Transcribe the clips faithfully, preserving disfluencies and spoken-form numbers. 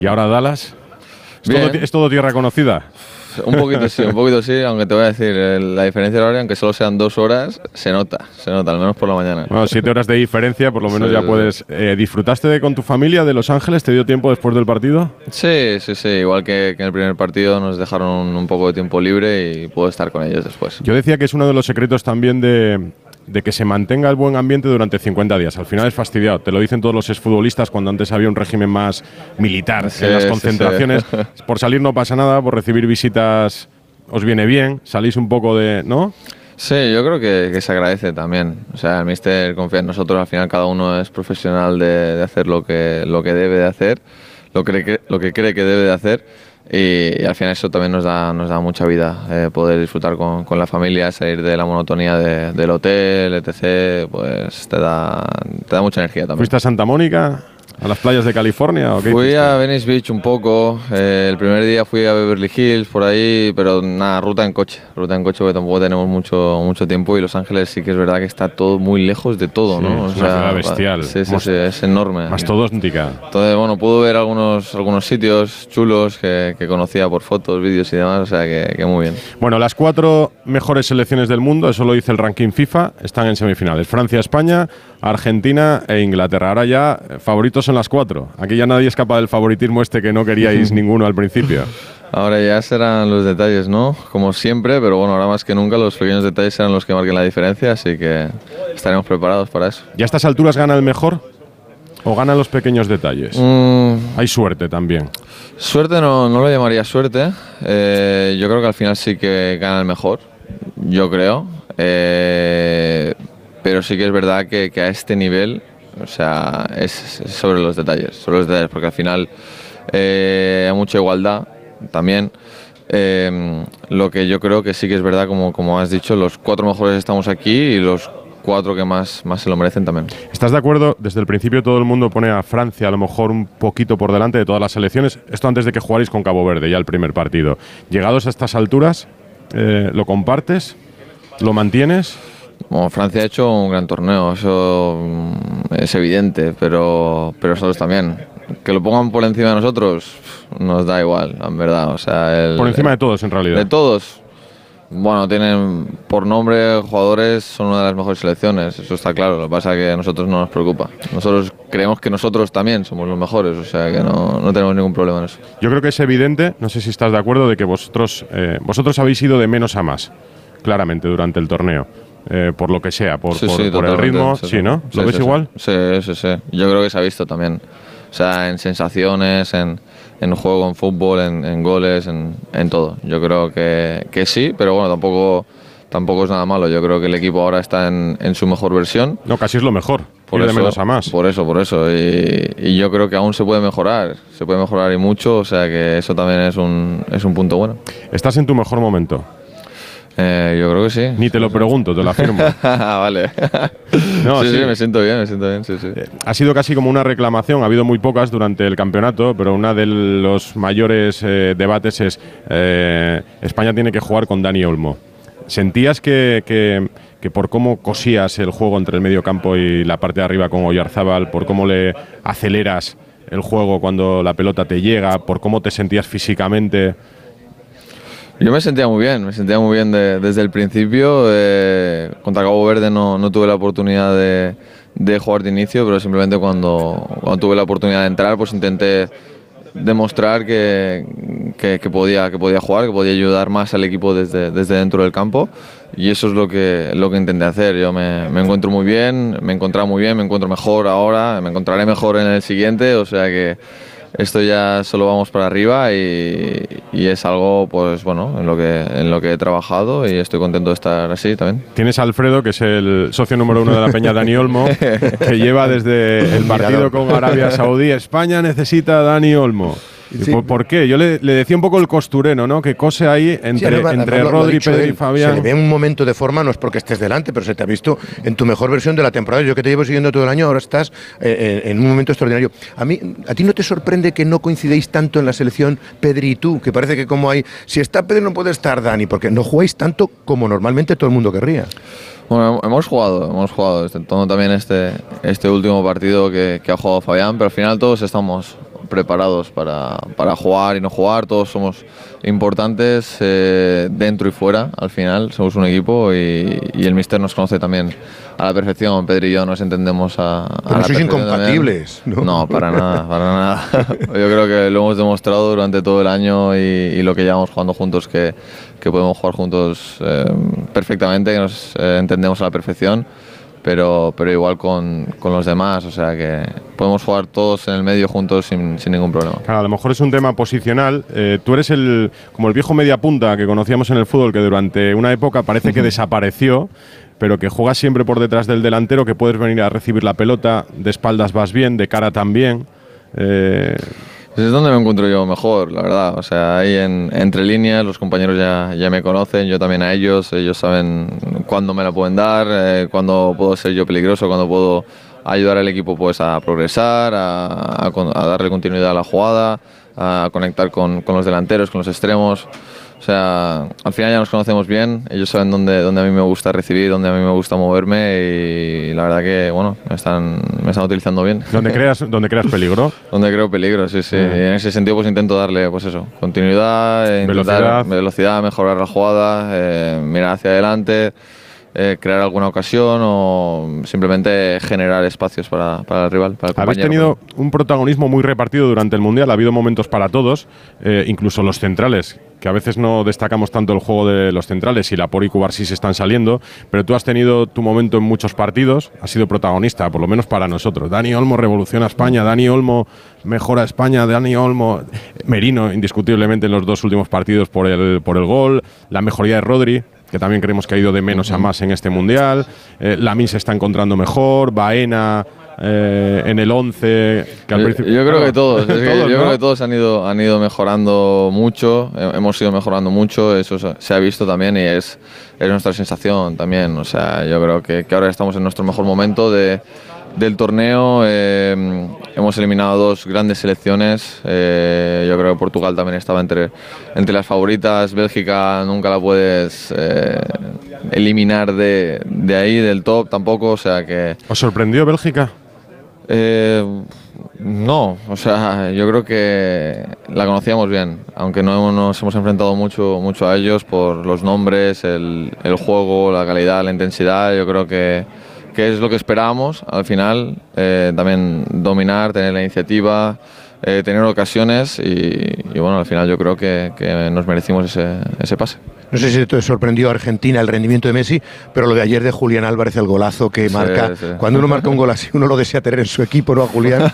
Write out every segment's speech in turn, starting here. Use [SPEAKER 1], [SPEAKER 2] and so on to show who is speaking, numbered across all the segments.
[SPEAKER 1] ¿Y ahora Dallas? ¿Es
[SPEAKER 2] Bien.
[SPEAKER 1] todo, ¿Es todo tierra conocida?
[SPEAKER 2] Un poquito sí, un poquito sí, aunque te voy a decir, la diferencia de horario, aunque solo sean dos horas, se nota, se nota, al menos por la mañana.
[SPEAKER 1] Bueno, siete horas de diferencia, por lo menos
[SPEAKER 2] Sí,
[SPEAKER 1] ya
[SPEAKER 2] sí,
[SPEAKER 1] puedes... Eh, ¿Disfrutaste de con tu familia de Los Ángeles? ¿Te dio tiempo después del partido?
[SPEAKER 2] Sí, sí, sí, igual que, que en el primer partido nos dejaron un, un poco de tiempo libre y puedo estar con ellos después.
[SPEAKER 1] Yo decía que es uno de los secretos también de, de que se mantenga el buen ambiente durante cincuenta días. Al final es fastidiado, te lo dicen todos los exfutbolistas cuando antes había un régimen más militar.
[SPEAKER 2] Sí,
[SPEAKER 1] en las
[SPEAKER 2] sí,
[SPEAKER 1] concentraciones,
[SPEAKER 2] sí.
[SPEAKER 1] por salir no pasa nada, por recibir visitas os viene bien, salís un poco de... ¿no?
[SPEAKER 2] Sí, yo creo que, que se agradece también. O sea, el míster confía en nosotros, al final cada uno es profesional de, de hacer lo que, lo que debe de hacer, lo que, lo que cree que debe de hacer y, y al final eso también nos da, nos da mucha vida, eh, poder disfrutar con, con la familia, salir de la monotonía de, del hotel, etcétera, pues te da, te da mucha energía también.
[SPEAKER 1] ¿Fuiste a Santa Mónica? ¿A las playas de California o qué
[SPEAKER 2] Fui
[SPEAKER 1] hiciste?
[SPEAKER 2] a Venice Beach un poco, eh, el primer día fui a Beverly Hills por ahí, pero nada, ruta en coche, ruta en coche porque tampoco tenemos mucho, mucho tiempo y Los Ángeles sí que es verdad que está todo muy lejos de todo,
[SPEAKER 1] Sí,
[SPEAKER 2] ¿no?
[SPEAKER 1] es una ciudad bestial.
[SPEAKER 2] Sí, sí,
[SPEAKER 1] Más-
[SPEAKER 2] sí, es enorme.
[SPEAKER 1] Mastodóntica.
[SPEAKER 2] Entonces, bueno, pude ver algunos, algunos sitios chulos que, que conocía por fotos, vídeos y demás, o sea que, que muy bien.
[SPEAKER 1] Bueno, las cuatro mejores selecciones del mundo, eso lo dice el ranking FIFA, están en semifinales. Francia, España, Argentina e Inglaterra. Ahora ya eh, favoritos son las cuatro. Aquí ya nadie escapa del favoritismo este que no queríais ninguno al principio.
[SPEAKER 2] Ahora ya serán los detalles, ¿no? Como siempre, pero bueno, ahora más que nunca los pequeños detalles serán los que marquen la diferencia, así que estaremos preparados para eso.
[SPEAKER 1] ¿Y a estas alturas gana el mejor o ganan los pequeños detalles?
[SPEAKER 2] Mm,
[SPEAKER 1] Hay suerte también.
[SPEAKER 2] Suerte no, no lo llamaría suerte. Eh, yo creo que al final sí que gana el mejor. Yo creo. Eh, pero sí que es verdad que, que a este nivel, o sea, es, es sobre los detalles. Sobre los detalles, porque al final eh, hay mucha igualdad también. Eh, lo que yo creo que sí que es verdad, como, como has dicho, los cuatro mejores estamos aquí y los cuatro que más, más se lo merecen también.
[SPEAKER 1] ¿Estás de acuerdo? Desde el principio todo el mundo pone a Francia a lo mejor un poquito por delante de todas las selecciones. Esto antes de que jugarais con Cabo Verde, ya el primer partido. Llegados a estas alturas, eh, ¿lo compartes? ¿Lo mantienes?
[SPEAKER 2] Bueno, Francia ha hecho un gran torneo, eso mm, es evidente, pero, pero nosotros también. Que lo pongan por encima de nosotros, nos da igual, en verdad. O sea, el,
[SPEAKER 1] Por encima de todos, en realidad.
[SPEAKER 2] De todos. Bueno, tienen por nombre jugadores, son una de las mejores selecciones, eso está claro. Lo que pasa es que a nosotros no nos preocupa. Nosotros creemos que nosotros también somos los mejores, o sea que no, no tenemos ningún problema en eso.
[SPEAKER 1] Yo creo que es evidente, no sé si estás de acuerdo, de que vosotros, eh, vosotros habéis ido de menos a más, claramente, durante el torneo. Eh, por lo que sea, por,
[SPEAKER 2] Sí,
[SPEAKER 1] por,
[SPEAKER 2] sí,
[SPEAKER 1] por el
[SPEAKER 2] totalmente,
[SPEAKER 1] ritmo,
[SPEAKER 2] sí,
[SPEAKER 1] sí,
[SPEAKER 2] sí.
[SPEAKER 1] ¿no?
[SPEAKER 2] Sí,
[SPEAKER 1] ¿Lo ves
[SPEAKER 2] sí,
[SPEAKER 1] igual?
[SPEAKER 2] Sí, sí, sí. Yo creo que se ha visto también. O sea, en sensaciones, en, en juego, en fútbol, en, en goles, en, en todo. Yo creo que, que sí, pero bueno, tampoco, tampoco es nada malo. Yo creo que el equipo ahora está en, en su mejor versión.
[SPEAKER 1] No, casi es lo mejor,
[SPEAKER 2] Por
[SPEAKER 1] ir
[SPEAKER 2] eso,
[SPEAKER 1] de menos a más.
[SPEAKER 2] Por eso, por eso. Y, y yo creo que aún se puede mejorar. Se puede mejorar y mucho, o sea que eso también es un, es un punto bueno.
[SPEAKER 1] ¿Estás en tu mejor momento?
[SPEAKER 2] Eh, yo creo que sí.
[SPEAKER 1] Ni te lo pregunto, te lo afirmo.
[SPEAKER 2] Vale.
[SPEAKER 1] No,
[SPEAKER 2] sí,
[SPEAKER 1] sí.
[SPEAKER 2] sí, me siento bien, me siento bien, sí, sí.
[SPEAKER 1] Ha sido casi como una reclamación, ha habido muy pocas durante el campeonato, pero uno de los mayores eh, debates es eh, España tiene que jugar con Dani Olmo. ¿Sentías que, que, que por cómo cosías el juego entre el medio campo y la parte de arriba con Oyarzábal, por cómo le aceleras el juego cuando la pelota te llega, por cómo te sentías físicamente?
[SPEAKER 2] Yo me sentía muy bien, me sentía muy bien de, desde el principio. Eh, contra Cabo Verde no, no tuve la oportunidad de, de jugar de inicio, pero simplemente cuando, cuando tuve la oportunidad de entrar, pues intenté demostrar que, que, que, podía, que podía jugar, que podía ayudar más al equipo desde, desde dentro del campo. Y eso es lo que, lo que intenté hacer. Yo me, me encuentro muy bien, me encontraba muy bien, me encuentro mejor ahora, me encontraré mejor en el siguiente, o sea que esto ya solo vamos para arriba y, y es algo, pues bueno, en lo que en lo que he trabajado y estoy contento de estar así también.
[SPEAKER 1] Tienes a Alfredo, que es el socio número uno de la Peña Dani Olmo, que lleva desde el partido con Arabia Saudí. España necesita a Dani Olmo.
[SPEAKER 3] Sí.
[SPEAKER 1] ¿Por, ¿Por qué? Yo le, le decía un poco el costureno, ¿no? Que cose ahí entre,
[SPEAKER 3] Sí, además,
[SPEAKER 1] entre
[SPEAKER 3] además lo- lo ha
[SPEAKER 1] Rodri,
[SPEAKER 3] dicho
[SPEAKER 1] Pedri
[SPEAKER 3] él,
[SPEAKER 1] y Fabián.
[SPEAKER 3] Se le ve en un momento de forma, no es porque estés delante, pero se te ha visto en tu mejor versión de la temporada. Yo que te llevo siguiendo todo el año, ahora estás eh, en un momento extraordinario. A mí, ¿a ti no te sorprende que no coincidéis tanto en la selección Pedri y tú? Que parece que como hay, si está Pedri no puede estar Dani, porque no jugáis tanto como normalmente todo el mundo querría.
[SPEAKER 2] Bueno, hemos jugado, hemos jugado, exceptuando también este, este último partido que, que ha jugado Fabián, pero al final todos estamos preparados para, para jugar y no jugar, todos somos importantes eh, dentro y fuera, al final somos un equipo y, y el míster nos conoce también a la perfección. Pedro y yo nos entendemos a, a
[SPEAKER 3] Pero
[SPEAKER 2] la
[SPEAKER 3] sois
[SPEAKER 2] perfección
[SPEAKER 3] incompatibles,
[SPEAKER 2] también.
[SPEAKER 3] ¿no?
[SPEAKER 2] No, para nada, para nada. Yo creo que lo hemos demostrado durante todo el año y, y lo que llevamos jugando juntos, que, que podemos jugar juntos eh, perfectamente, que nos eh, entendemos a la perfección. Pero, pero igual con, con los demás, o sea que podemos jugar todos en el medio juntos sin, sin ningún problema.
[SPEAKER 1] Claro, a lo mejor es un tema posicional. Eh, tú eres el como el viejo media punta que conocíamos en el fútbol, que durante una época parece que desapareció, pero que juegas siempre por detrás del delantero, que puedes venir a recibir la pelota, de espaldas vas bien, de cara también. Eh,
[SPEAKER 2] Es donde me encuentro yo mejor, la verdad. O sea, ahí en, entre líneas, los compañeros ya, ya me conocen, yo también a ellos. Ellos saben cuándo me la pueden dar, eh, cuándo puedo ser yo peligroso, cuándo puedo ayudar al equipo pues, a progresar, a, a, a darle continuidad a la jugada, a conectar con, con los delanteros, con los extremos. O sea, al final ya nos conocemos bien, ellos saben dónde, dónde a mí me gusta recibir, dónde a mí me gusta moverme y la verdad que, bueno, me están, me están utilizando bien.
[SPEAKER 1] ¿Dónde creas, dónde creas peligro?
[SPEAKER 2] Donde creo peligro, sí, sí.
[SPEAKER 1] Mm.
[SPEAKER 2] Y en ese sentido pues intento darle, pues eso, continuidad, eh, intentar
[SPEAKER 1] Velocidad.
[SPEAKER 2] velocidad, mejorar la jugada, eh, mirar hacia adelante, eh, crear alguna ocasión o simplemente generar espacios para, para el rival, para el
[SPEAKER 1] Habéis
[SPEAKER 2] compañero.
[SPEAKER 1] tenido un protagonismo muy repartido durante el Mundial, ha habido momentos para todos, eh, incluso los centrales, que a veces no destacamos tanto el juego de los centrales y Laporte y Cubarsí se están saliendo, pero tú has tenido tu momento en muchos partidos, has sido protagonista, por lo menos para nosotros. Dani Olmo revoluciona España, Dani Olmo mejora España, Dani Olmo, Merino indiscutiblemente en los dos últimos partidos por el, por el gol, la mejoría de Rodri, que también creemos que ha ido de menos uh-huh. a más en este Mundial, eh, Lamine se está encontrando mejor, Baena eh, en el once. Que al
[SPEAKER 2] yo,
[SPEAKER 1] principio,
[SPEAKER 2] yo creo
[SPEAKER 1] claro,
[SPEAKER 2] que todos, es que
[SPEAKER 1] todos
[SPEAKER 2] yo
[SPEAKER 1] ¿no?
[SPEAKER 2] creo que todos han ido, han ido mejorando mucho, hemos ido mejorando mucho, eso se ha visto también y es, es nuestra sensación también. O sea, yo creo que, que ahora estamos en nuestro mejor momento de, del torneo, eh, hemos eliminado dos grandes selecciones, eh, yo creo que Portugal también estaba entre, entre las favoritas, Bélgica nunca la puedes eh, eliminar de, de ahí, del top tampoco, o sea que...
[SPEAKER 1] ¿Os sorprendió Bélgica?
[SPEAKER 2] Eh, no, o sea, yo creo que la conocíamos bien, aunque no nos hemos enfrentado mucho, mucho a ellos por los nombres, el, el juego, la calidad, la intensidad, yo creo que, que es lo que esperábamos al final, eh, también dominar, tener la iniciativa, eh, tener ocasiones y, y bueno, al final yo creo que, que nos merecimos ese, ese pase.
[SPEAKER 3] No sé si te sorprendió a Argentina el rendimiento de Messi, pero lo de ayer de Julián Álvarez, el golazo que
[SPEAKER 2] Sí,
[SPEAKER 3] marca.
[SPEAKER 2] sí.
[SPEAKER 3] Cuando uno marca un gol así, uno lo desea tener en su equipo, ¿no? A Julián.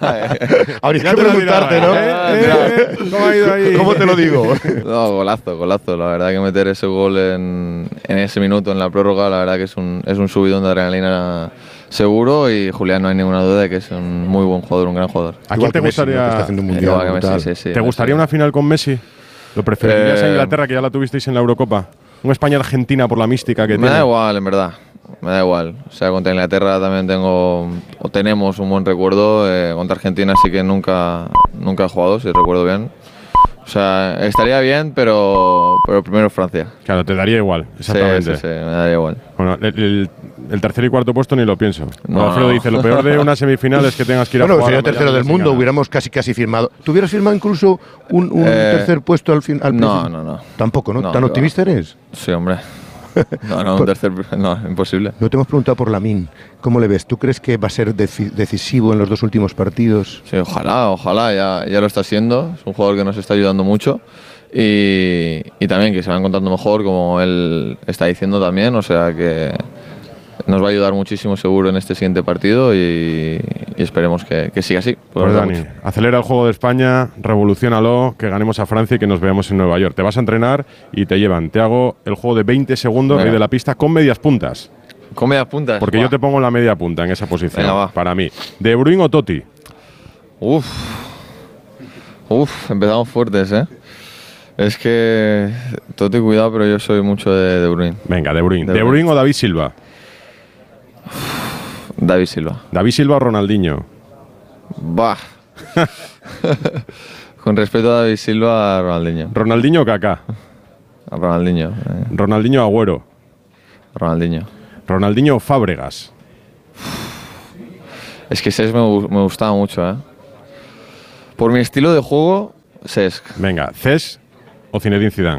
[SPEAKER 3] Habría que
[SPEAKER 1] te lo
[SPEAKER 3] preguntarte,
[SPEAKER 1] dirá,
[SPEAKER 3] ¿no?
[SPEAKER 1] ¿eh? Eh, ¿Cómo ha ido ahí?
[SPEAKER 3] ¿Cómo te lo digo?
[SPEAKER 2] No, golazo, golazo. La verdad que meter ese gol en, en ese minuto, en la prórroga, la verdad que es un, es un subidón de adrenalina seguro y Julián no hay ninguna duda de que es un muy buen jugador, un gran jugador.
[SPEAKER 1] ¿A quién
[SPEAKER 3] Igual
[SPEAKER 1] te
[SPEAKER 3] que Messi, ¿no?
[SPEAKER 1] gustaría,
[SPEAKER 3] Que está haciendo un mundial
[SPEAKER 2] Igual que
[SPEAKER 3] brutal.
[SPEAKER 2] Messi, sí, sí,
[SPEAKER 1] ¿te gustaría
[SPEAKER 2] Messi.
[SPEAKER 1] una final con Messi? ¿Lo preferirías a
[SPEAKER 2] Eh,
[SPEAKER 1] Inglaterra, que ya la tuvisteis en la Eurocopa? ¿Un España-Argentina por la mística que
[SPEAKER 2] Me
[SPEAKER 1] tiene?
[SPEAKER 2] da igual, en verdad. Me da igual. O sea, contra Inglaterra también tengo o tenemos un buen recuerdo. Eh, contra Argentina sí que nunca, nunca he jugado, si recuerdo bien. O sea, estaría bien, pero, pero primero Francia.
[SPEAKER 1] Claro, te daría igual, exactamente.
[SPEAKER 2] Sí, sí, sí, me daría igual.
[SPEAKER 1] Bueno, el, el- el tercer y cuarto puesto ni lo pienso.
[SPEAKER 2] No,
[SPEAKER 1] Alfredo
[SPEAKER 2] no.
[SPEAKER 1] dice, lo peor de una semifinal es que tengas que ir a
[SPEAKER 3] Bueno,
[SPEAKER 1] jugar.
[SPEAKER 3] sería
[SPEAKER 1] a
[SPEAKER 3] tercero
[SPEAKER 1] Miami
[SPEAKER 3] del
[SPEAKER 1] sin
[SPEAKER 3] mundo,
[SPEAKER 1] ganar.
[SPEAKER 3] hubiéramos casi casi firmado. ¿Tú hubieras firmado incluso un, un
[SPEAKER 2] Eh,
[SPEAKER 3] tercer puesto al fin? Al
[SPEAKER 2] no,
[SPEAKER 3] principio?
[SPEAKER 2] no, no.
[SPEAKER 3] Tampoco, ¿no?
[SPEAKER 2] No,
[SPEAKER 3] ¿Tan
[SPEAKER 2] que
[SPEAKER 3] optimista eres?
[SPEAKER 2] Sí, hombre. No, no, un tercer. No, imposible.
[SPEAKER 3] No te hemos preguntado por Lamine. ¿Cómo le ves? ¿Tú crees que va a ser deci- decisivo en los dos últimos partidos?
[SPEAKER 2] Sí, ojalá, ojalá, ya, ya lo está haciendo. Es un jugador que nos está ayudando mucho. Y, y también que se va encontrando mejor, como él está diciendo también. O sea que nos va a ayudar muchísimo seguro en este siguiente partido y, y esperemos que, que siga así.
[SPEAKER 1] Pues
[SPEAKER 2] Pues
[SPEAKER 1] Dani, acelera el juego de España, revoluciónalo, que ganemos a Francia y que nos veamos en Nueva York. Te vas a entrenar y te llevan. Te hago el juego de veinte segundos
[SPEAKER 2] Venga.
[SPEAKER 1] ahí de la pista con medias puntas.
[SPEAKER 2] Con medias puntas.
[SPEAKER 1] Porque
[SPEAKER 2] Buah.
[SPEAKER 1] yo te pongo la media punta en esa posición.
[SPEAKER 2] Venga, va.
[SPEAKER 1] Para mí. ¿De Bruyne o Totti?
[SPEAKER 2] Uf. Uf, empezamos fuertes, ¿eh? Es que. Totti, cuidado, pero yo soy mucho de De Bruyne.
[SPEAKER 1] Venga, De Bruyne.
[SPEAKER 2] De
[SPEAKER 1] ¿De
[SPEAKER 2] Bruyne.
[SPEAKER 1] Bruyne o David Silva?
[SPEAKER 2] David Silva.
[SPEAKER 1] ¿David Silva o Ronaldinho?
[SPEAKER 2] Bah. Con respeto a David Silva, a Ronaldinho.
[SPEAKER 1] ¿Ronaldinho o Kaká?
[SPEAKER 2] A Ronaldinho. eh,
[SPEAKER 1] ¿Ronaldinho o Agüero?
[SPEAKER 2] Ronaldinho.
[SPEAKER 1] ¿Ronaldinho o Fábregas?
[SPEAKER 2] Es que ese me, gu- me gustaba mucho, ¿eh? Por mi estilo de juego, Cesc.
[SPEAKER 1] Venga, Cesc o Zinedine Zidane.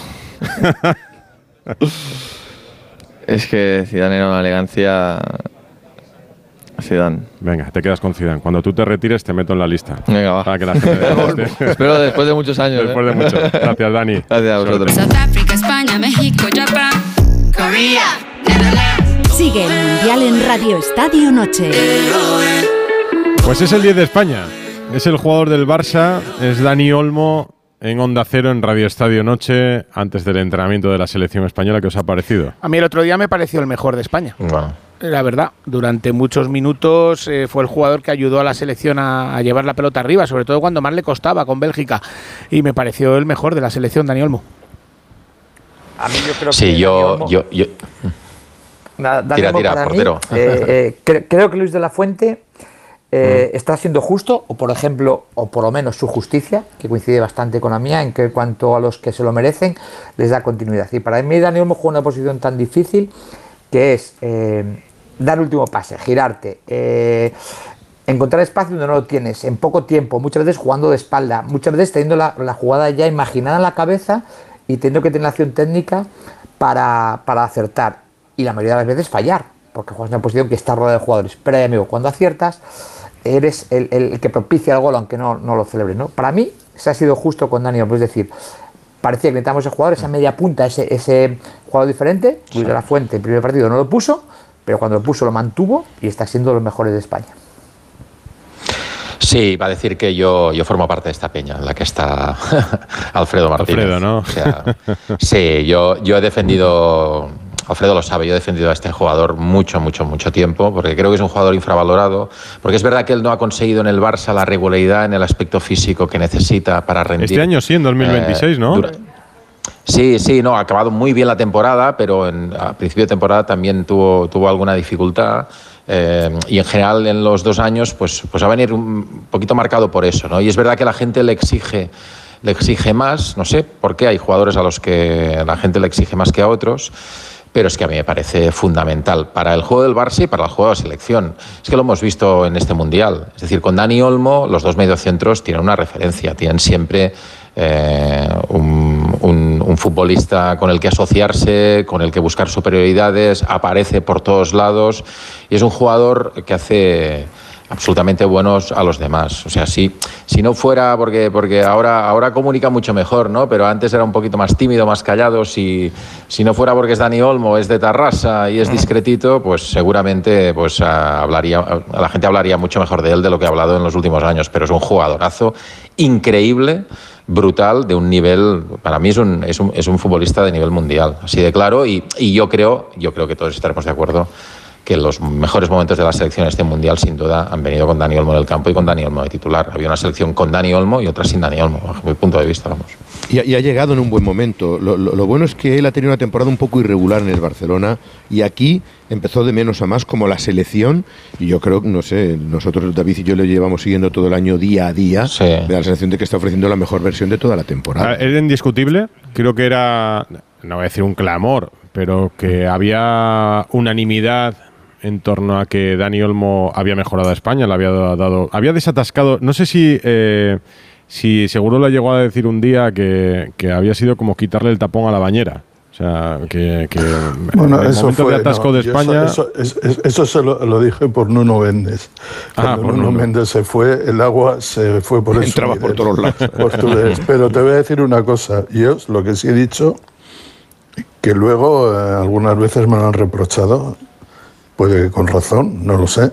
[SPEAKER 2] Es que Zidane era una elegancia. Zidane.
[SPEAKER 1] Venga, te quedas con Zidane. Cuando tú te retires te meto en la lista.
[SPEAKER 2] Venga, va.
[SPEAKER 1] Para que la gente
[SPEAKER 2] Espero después de muchos años.
[SPEAKER 1] Después
[SPEAKER 2] ¿eh?
[SPEAKER 1] de mucho. Gracias, Dani.
[SPEAKER 2] Gracias a vosotros.
[SPEAKER 4] South Africa, España, México, Japón, Corea, Netherlands.
[SPEAKER 5] Sigue el Mundial en Radio Estadio Noche.
[SPEAKER 1] Pues es el diez de España. Es el jugador del Barça. Es Dani Olmo en Onda Cero en Radio Estadio Noche antes del entrenamiento de la selección española. ¿Qué os ha parecido?
[SPEAKER 6] A mí el otro día me pareció el mejor de España.
[SPEAKER 2] Bueno.
[SPEAKER 6] La verdad, durante muchos minutos eh, fue el jugador que ayudó a la selección a, a llevar la pelota arriba, sobre todo cuando más le costaba con Bélgica, y me pareció el mejor de la selección, Dani Olmo.
[SPEAKER 7] A mí yo creo
[SPEAKER 8] sí,
[SPEAKER 7] que
[SPEAKER 8] yo,
[SPEAKER 7] Olmo,
[SPEAKER 8] yo, yo...
[SPEAKER 7] Dani
[SPEAKER 8] Tira,
[SPEAKER 7] Olmo
[SPEAKER 8] tira,
[SPEAKER 7] para
[SPEAKER 8] portero.
[SPEAKER 7] mí, eh, eh, cre- creo que Luis de la Fuente eh, está siendo justo, o por ejemplo, o por lo menos su justicia, que coincide bastante con la mía, en que en cuanto a los que se lo merecen, les da continuidad. Y para mí Dani Olmo juega una posición tan difícil que es eh, dar último pase, girarte, eh, encontrar espacio donde no lo tienes, en poco tiempo, muchas veces jugando de espalda, muchas veces teniendo la, la jugada ya imaginada en la cabeza y teniendo que tener la acción técnica para, para acertar. Y la mayoría de las veces fallar, porque juegas en una posición que está rodeada de jugadores. Pero, amigo, cuando aciertas, eres el, el que propicia el gol, aunque no, no lo celebres, ¿no? Para mí, se ha sido justo con Dani Olmo, es decir, parecía que necesitamos ese jugador, esa media punta, ese, ese jugador diferente. Luis de la Fuente, el primer partido no lo puso, pero cuando lo puso lo mantuvo y está siendo de los mejores de España.
[SPEAKER 8] Sí, va a decir que yo, yo formo parte de esta peña, en la que está Alfredo Martínez.
[SPEAKER 1] Alfredo, ¿no?
[SPEAKER 8] O sea, sí, yo, yo he defendido, Alfredo lo sabe, yo he defendido a este jugador mucho, mucho, mucho tiempo, porque creo que es un jugador infravalorado, porque es verdad que él no ha conseguido en el Barça la regularidad en el aspecto físico que necesita para rendir.
[SPEAKER 1] Este año sí, en dos mil veintiséis, eh, ¿no? Dura,
[SPEAKER 8] Sí, sí, no, ha acabado muy bien la temporada, pero en, a principio de temporada también tuvo, tuvo alguna dificultad. Eh, y en general en los dos años pues, pues va a venir un poquito marcado por eso, ¿no? Y es verdad que la gente le exige, le exige más, no sé por qué hay jugadores a los que la gente le exige más que a otros, pero es que a mí me parece fundamental para el juego del Barça y para el juego de la selección. Es que lo hemos visto en este Mundial. Es decir, con Dani Olmo los dos mediocentros tienen una referencia, tienen siempre eh, un, un, un futbolista con el que asociarse, con el que buscar superioridades, aparece por todos lados y es un jugador que hace absolutamente buenos a los demás. O sea, si, si no fuera, porque, porque ahora, ahora comunica mucho mejor, ¿no? Pero antes era un poquito más tímido, más callado. Si, si no fuera porque es Dani Olmo, es de Tarrasa y es discretito, pues seguramente pues, hablaría, la gente hablaría mucho mejor de él de lo que ha hablado en los últimos años. Pero es un jugadorazo increíble, brutal, de un nivel, para mí es un, es un, es un futbolista de nivel mundial, así de claro. Y, y yo creo, yo creo que todos estaremos de acuerdo que los mejores momentos de la selección en este Mundial, sin duda, han venido con Dani Olmo en el campo y con Dani Olmo de titular. Había una selección con Dani Olmo y otra sin Dani Olmo, bajo mi punto de vista, vamos.
[SPEAKER 3] Y, y ha llegado en un buen momento. Lo, lo, lo bueno es que él ha tenido una temporada un poco irregular en el Barcelona y aquí empezó de menos a más como la selección. Y yo creo, no sé, nosotros, David y yo, le llevamos siguiendo todo el año día a día.
[SPEAKER 8] Sí.
[SPEAKER 3] Me da la sensación de que está ofreciendo la mejor versión de toda la temporada.
[SPEAKER 1] Era indiscutible. Creo que era, no voy a decir un clamor, pero que había unanimidad en torno a que Dani Olmo había mejorado a España, le había dado, había desatascado, no sé si, eh, si seguro le llegó a decir un día que, que había sido como quitarle el tapón a la bañera. O sea, que, que
[SPEAKER 9] bueno,
[SPEAKER 1] el
[SPEAKER 9] eso
[SPEAKER 1] momento
[SPEAKER 9] fue,
[SPEAKER 1] de atasco
[SPEAKER 9] no,
[SPEAKER 1] de España...
[SPEAKER 9] Eso, eso, eso, eso se lo, lo dije por Nuno Méndez. Cuando
[SPEAKER 1] Ah, por
[SPEAKER 9] Nuno
[SPEAKER 1] Nuno.
[SPEAKER 9] Méndez se fue, el agua se fue por el
[SPEAKER 3] Entraba por
[SPEAKER 9] sumidero.
[SPEAKER 3] todos lados.
[SPEAKER 9] Por Tudela. Pero te voy a decir una cosa. Yo lo que sí he dicho, que luego eh, algunas veces me lo han reprochado, puede que con razón, no lo sé.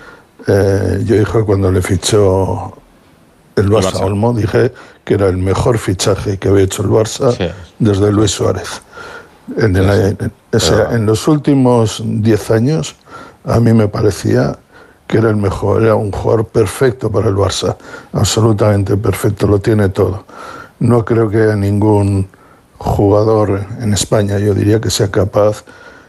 [SPEAKER 9] Eh, yo dije cuando le fichó el Barça,
[SPEAKER 1] Barça.
[SPEAKER 9] a Olmo, dije que era el mejor fichaje que había hecho el Barça
[SPEAKER 8] Sí.
[SPEAKER 9] desde Luis Suárez. En, el, en- o sea, en los últimos diez años, a mí me parecía que era el mejor, era un jugador perfecto para el Barça, absolutamente perfecto, lo tiene todo. No creo que haya ningún jugador en España, yo diría, que sea capaz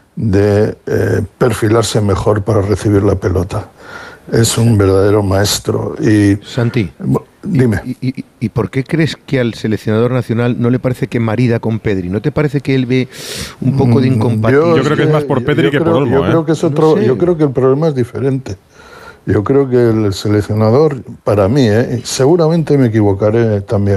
[SPEAKER 9] de eh, perfilarse mejor para recibir la pelota. Es un verdadero maestro. Y
[SPEAKER 3] Santi,
[SPEAKER 9] dime.
[SPEAKER 3] ¿y, y, y por qué crees que al seleccionador nacional no le parece que marida con Pedri? ¿No te parece que él ve un poco de incompatibilidad?
[SPEAKER 1] Yo creo que es más por Pedri
[SPEAKER 9] yo
[SPEAKER 1] que
[SPEAKER 9] creo,
[SPEAKER 1] por Olmo,
[SPEAKER 9] Yo
[SPEAKER 1] ¿eh?
[SPEAKER 9] creo que es otro,
[SPEAKER 3] No sé.
[SPEAKER 9] yo creo que el problema es diferente. Yo creo que el seleccionador, para mí, ¿eh? seguramente me equivocaré también,